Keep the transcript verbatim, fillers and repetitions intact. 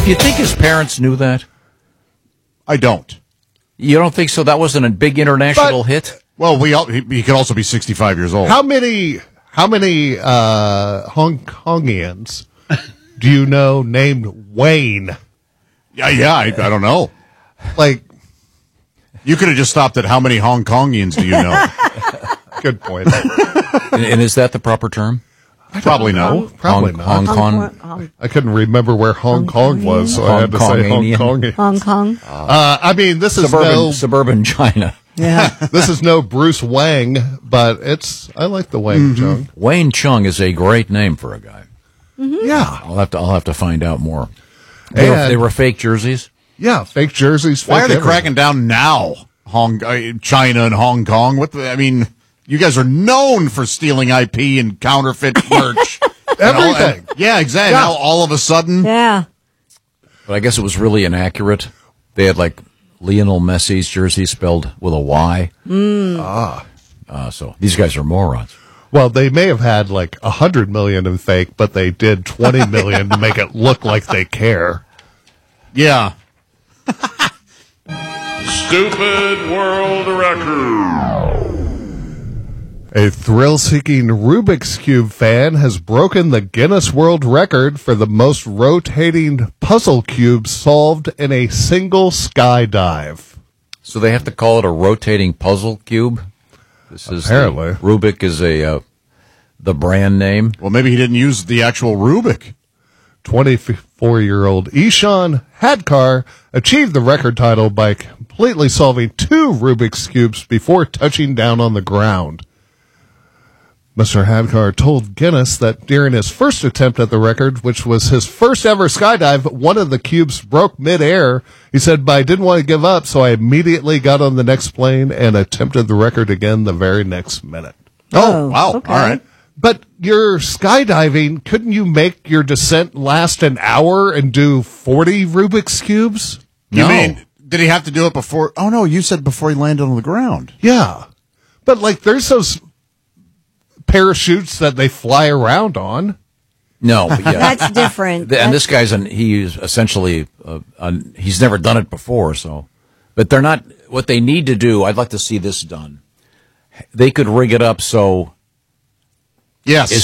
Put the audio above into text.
Do you think his parents knew that? I don't. You don't think so? That wasn't a big international But- hit? Well, we all, he, he could also be sixty-five years old. How many how many uh, Hong Kongians do you know named Wayne? Yeah, yeah, I, I don't know. Like, You could have just stopped at how many Hong Kongians do you know? good point. And, and is that the proper term? Probably no. Probably Hong, not. Hong Kong. Hong, Hong, I couldn't remember where Hong, Kong was, so I had to say Hong Hong Kong. Hong Kong. Uh, I mean, this is Suburban, no suburban China. Yeah. this is no Bruce Wang, but it's I like the Wang Chung. Wayne Chung is a great name for a guy. Yeah, I'll have to. I'll have to find out more. They, were, And- they were fake jerseys. yeah, fake jerseys. Why fake are they everything. cracking down now? Hong, uh, China and Hong Kong. What the, I mean, you guys are known for stealing I P and counterfeit merch. And all- Everything. and- yeah, exactly. Yeah. Now all of a sudden, Yeah. But I guess it was really inaccurate. They had like Lionel Messi's jersey spelled with a Y. Ah. Uh, so these guys are morons. Well, they may have had like a hundred million in fake, but they did twenty million to make it look like they care. yeah. Stupid World Record. A thrill-seeking Rubik's Cube fan has broken the Guinness World Record for the most rotating puzzle cubes solved in a single skydive. So they have to call it a rotating puzzle cube. This is Apparently. the, Rubik is a uh, the brand name. Well, maybe he didn't use the actual Rubik. twenty-four-year-old Ishan Hadkar achieved the record title by completely solving two Rubik's Cubes before touching down on the ground. Mister Hadkar told Guinness that during his first attempt at the record, which was his first ever skydive, one of the cubes broke midair. He said, but I didn't want to give up, so I immediately got on the next plane and attempted the record again the very next minute. Oh, wow. okay. All right. But your skydiving, couldn't you make your descent last an hour and do forty Rubik's Cubes? You No. mean, did he have to do it before? Oh, no, you said before he landed on the ground. Yeah. But, like, there's those parachutes that they fly around on. No, but yeah. That's different. The- and That's- this guy's an he's essentially uh, an, he's never done it before. So, but they're not what they need to do. I'd like to see this done. They could rig it up so Yes.